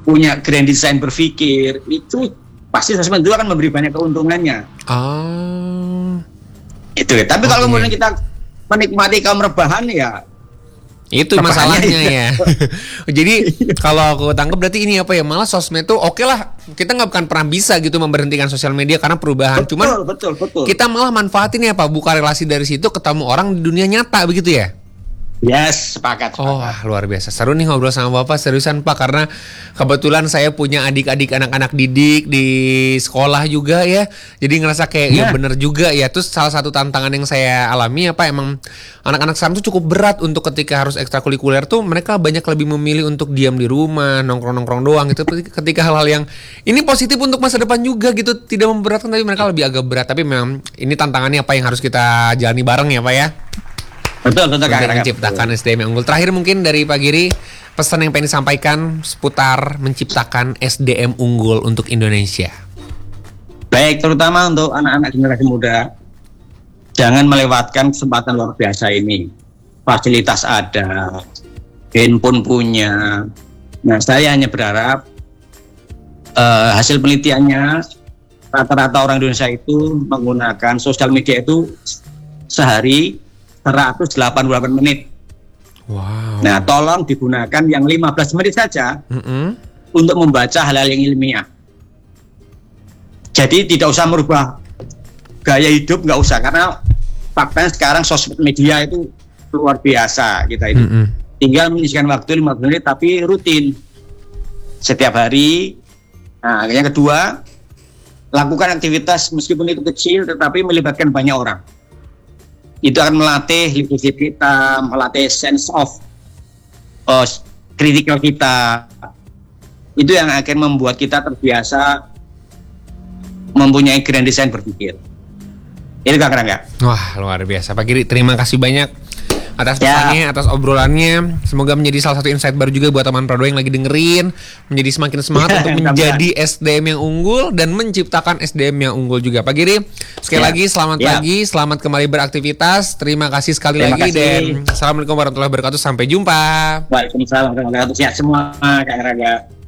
punya grand design berpikir, itu pasti sosmed itu akan memberi banyak keuntungannya. Itu ya. Tapi kalau kemudian kita menikmati kaum rebahan ya itu masalahnya ya. Jadi kalau aku tangkap berarti ini apa ya, malah sosmed tuh oke lah, kita nggak akan pernah bisa gitu memberhentikan sosial media karena perubahan. Cuman betul. kita malah manfaatin ya Pak, buka relasi dari situ, ketemu orang di dunia nyata begitu ya. Yes, sepakat. Oh, luar biasa. Seru nih ngobrol sama Bapak, seriusan Pak, karena kebetulan saya punya adik-adik anak-anak didik di sekolah juga ya. Jadi ngerasa kayak ya bener juga ya. Terus salah satu tantangan yang saya alami apa, emang anak-anak sekarang tuh cukup berat untuk ketika harus ekstrakurikuler tuh mereka banyak lebih memilih untuk diam di rumah, nongkrong-nongkrong doang gitu. Ketika hal-hal yang ini positif untuk masa depan juga gitu, tidak memberatkan, tapi mereka lebih agak berat. Tapi memang ini tantangannya apa yang harus kita jalani bareng ya Pak ya. Betul untuk menciptakan SDM yang unggul. Terakhir mungkin dari Pak Giri, pesan yang pengen disampaikan seputar menciptakan SDM unggul untuk Indonesia. Baik, terutama untuk anak-anak generasi muda, jangan melewatkan kesempatan luar biasa ini. Fasilitas ada, handphone punya. Nah, saya hanya berharap hasil penelitiannya, rata-rata orang Indonesia itu menggunakan sosial media itu sehari 188 menit. Wow. Nah, tolong digunakan yang 15 menit saja untuk membaca hal-hal yang ilmiah. Jadi tidak usah merubah gaya hidup, nggak usah, karena faktanya sekarang sosial media itu luar biasa kita itu. Tinggal menyisihkan waktu 15 menit tapi rutin setiap hari. Nah, yang kedua, lakukan aktivitas meskipun itu kecil tetapi melibatkan banyak orang. Itu akan melatih leadership kita, melatih sense of critical kita. Itu yang akan membuat kita terbiasa mempunyai grand design berpikir. Ini Kak Rangga. Wah, luar biasa Pak Giri, terima kasih banyak atas pesannya, atas obrolannya. Semoga menjadi salah satu insight baru juga buat teman Prado yang lagi dengerin, menjadi semakin semangat untuk menjadi SDM yang unggul dan menciptakan SDM yang unggul juga. Pak Giri, sekali lagi selamat pagi, selamat kembali beraktivitas. Terima kasih sekali lagi dan Assalamualaikum warahmatullahi wabarakatuh. Sampai jumpa. Waalaikumsalam warahmatullahi wabarakatuh. Sehat semua Kak Raga.